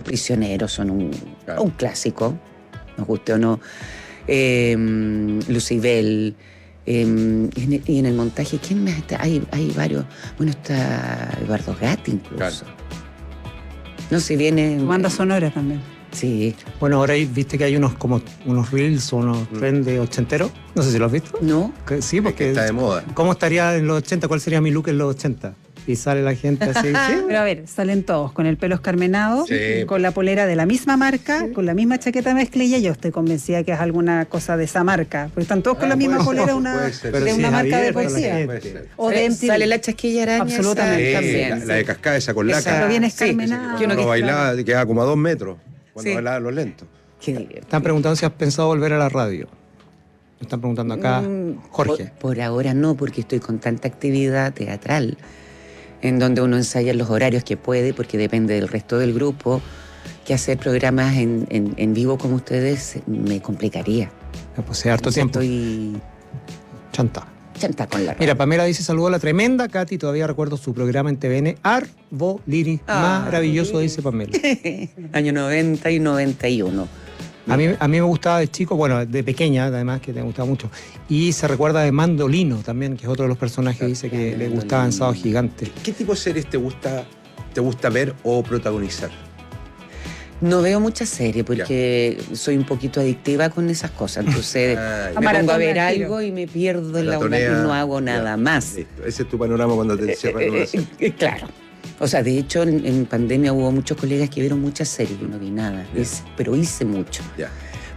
Prisioneros son Claro. un clásico, nos guste o no. Lucibel. Y en el montaje, ¿quién más está? Hay varios. Bueno, está Eduardo Gatti incluso. Claro. No sé, viene. Banda sonora también. Sí. Bueno, ahora viste que hay unos reels o unos trends de ochenteros. No sé si los has visto. ¿No? Sí, Es que porque está de moda. ¿cómo estaría en los 80? ¿Cuál sería mi look en los 80? Y sale la gente así. ¿sí? Pero a ver, salen todos con el pelo escarmenado, Sí. con la polera de la misma marca, con la misma chaqueta mezclilla. Yo estoy convencida que es alguna cosa de esa marca. Porque están todos con la misma puede polera ser, puede ser. Pero de sí una es marca de abierto a la poesía. gente. Puede ser. O de MTV. Sale la chasquilla araña. Absolutamente. esa Sí, también. la de cascada esa con Esa- laca. Pero bien Sí, escarmenada. que uno Cuando bailaba, quedaba como a 2 metros. Cuando Sí. bailaba los lentos. Qué divertido. Están preguntando si has pensado volver a la radio. Me están preguntando acá, Jorge. Por ahora no, porque estoy con tanta actividad teatral, en donde uno ensaya los horarios que puede, porque depende del resto del grupo, que hacer programas en vivo como ustedes me complicaría. Pues hace harto O sea, tiempo. Estoy Chanta. chanta con la radio. Mira, Pamela dice, saludo a la tremenda Katy, todavía recuerdo su programa en TVN, Arboliri. Ah, Maravilloso, dice Pamela. Año 90 y 91. A mí me gustaba de chico, bueno, de pequeña, además, que me gustaba mucho. Y se recuerda de Mandolino también, que es otro de los personajes, dice que le gustaba en Sábado Gigante. ¿Qué tipo de series te gusta ver o protagonizar? No veo muchas series porque soy un poquito adictiva con esas cosas. Entonces Ah, me maratón pongo a ver de tiro. algo y me pierdo en la onda y Maratonea. no hago nada Ya, más. listo. Ese es tu panorama cuando te cierran una serie. Claro. O sea, de hecho, en pandemia hubo muchos colegas que vieron muchas series. Yo no vi nada, Ya. pero hice mucho. Ya.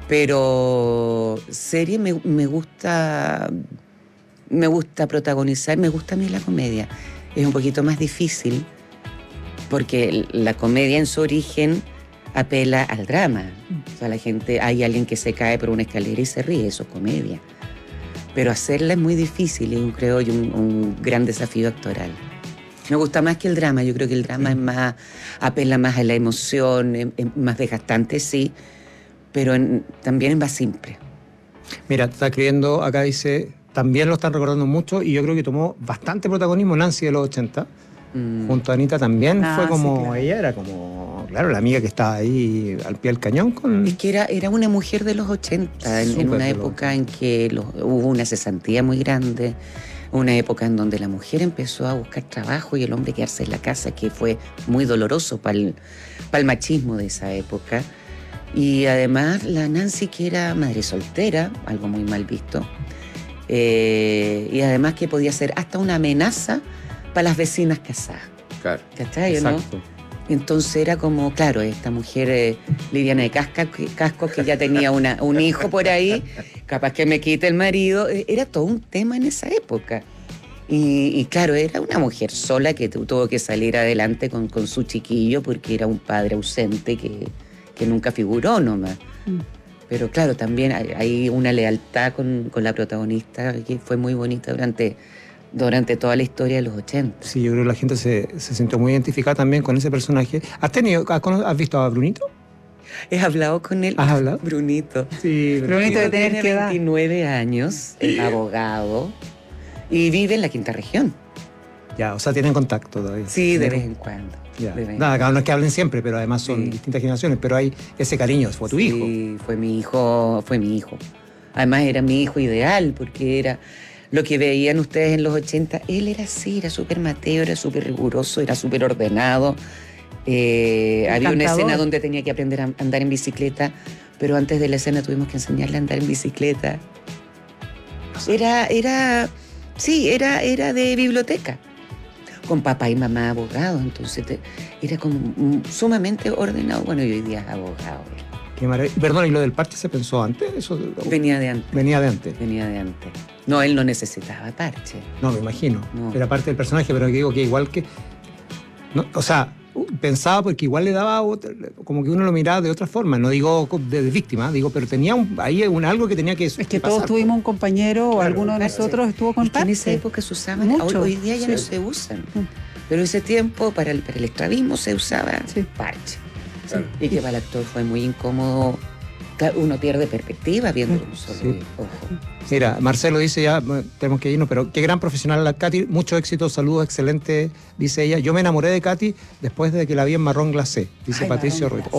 Pero serie me gusta protagonizar, me gusta a mí la comedia. Es un poquito más difícil porque la comedia en su origen apela al drama. O sea, hay alguien que se cae por una escalera y se ríe, eso es comedia. Pero hacerla es muy difícil y creo un gran desafío actoral. Me gusta más que el drama, yo creo que el drama apela más a la emoción, es más desgastante, sí, pero también es más simple. Mira, está escribiendo, acá dice, también lo están recordando mucho y yo creo que tomó bastante protagonismo Nancy de los 80. Junto a Anita también Ah, fue sí, como, claro. ella era como, claro, la amiga que estaba ahí al pie del cañón con... Es que era una mujer de los 80, en Súper una de los época en que hubo una cesantía muy grande, una época en donde la mujer empezó a buscar trabajo y el hombre quedarse en la casa, que fue muy doloroso para el machismo de esa época. Y además la Nancy, que era madre soltera, algo muy mal visto, y además que podía ser hasta una amenaza para las vecinas casadas. Claro. ¿Cachai o no? Exacto. Entonces era como, claro, esta mujer Liliana de Cascos, que ya tenía un hijo por ahí, capaz que me quite el marido, era todo un tema en esa época. Y claro, era una mujer sola que tuvo que salir adelante con su chiquillo porque era un padre ausente que nunca figuró nomás. Pero claro, también hay una lealtad con la protagonista que fue muy bonita durante toda la historia de los 80. Sí, yo creo que la gente se sintió muy identificada también con ese personaje. ¿Has visto a Brunito? He hablado con él. ¿Has hablado? Brunito. Sí, Brunito de tener tiene que edad. 29 años, es abogado, y vive en la quinta región. Ya, o sea, tienen contacto todavía. Sí, de vez en cuando. Ya. De vez en Nada, cada uno es que hablen siempre, pero además son Sí. distintas generaciones, pero hay ese cariño, fue tu hijo. Sí, fue mi hijo. Además era mi hijo ideal, porque era lo que veían ustedes en los 80. Él era así, era súper mateo, era súper riguroso, era súper ordenado. Había una Encantador. escena donde tenía que aprender a andar en bicicleta, pero antes de la escena tuvimos que enseñarle a andar en bicicleta. Era de biblioteca, con papá y mamá abogados, entonces era como sumamente ordenado. Bueno, y hoy día es abogado. Qué maravilla. Perdón, ¿y lo del parche se pensó antes? Eso Venía de antes. venía de antes. No, él no necesitaba parche. No, me imagino. No. Era parte del personaje, pero digo que igual que... No, o sea, pensaba porque igual le daba como que uno lo miraba de otra forma, no digo de víctima, digo, pero tenía ahí algo que tenía que Es que todos tuvimos un compañero o Claro, alguno de parche. nosotros estuvo con Es que en esa parche. época se usaban, Mucho. hoy día ya Sí. no se usan. Pero ese tiempo para el estrabismo se usaba Sí. parche. Claro. Y que para el actor fue muy incómodo. Uno pierde perspectiva viendo un solo Sí. ojo. Mira, Marcelo dice ya, tenemos que irnos, pero qué gran profesional la Katy, mucho éxito, saludos, excelente, dice ella. Yo me enamoré de Katy después de que la vi en Marrón Glacé, dice Ay, Patricio Marrón Ruiz.